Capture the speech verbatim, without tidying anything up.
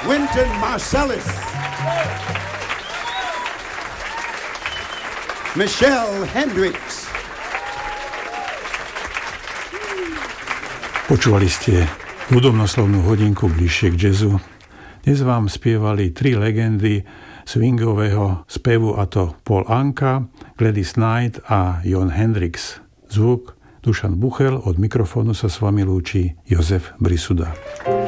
Wynton Marsalis, Michelle Hendricks. Počúvali ste hudobnoslovnú hodinku bližšie k jazzu. Dnes vám spievali tri legendy swingového spevu, a to Paul Anka, Gladys Knight a Jon Hendricks. Zvuk Dušan Buchel, od mikrofónu sa s vami lúči Jozef Brisuda.